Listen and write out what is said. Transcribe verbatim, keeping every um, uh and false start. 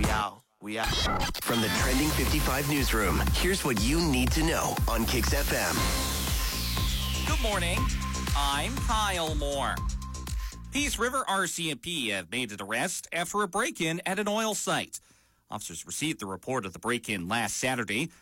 out. We out. From the Trending fifty-five newsroom, here's what you need to know on Kicks F M. Good morning. I'm Kyle Moore. Peace River R C M P have made an arrest after a break-in at an oil site. Officers received the report of the break-in last Saturday.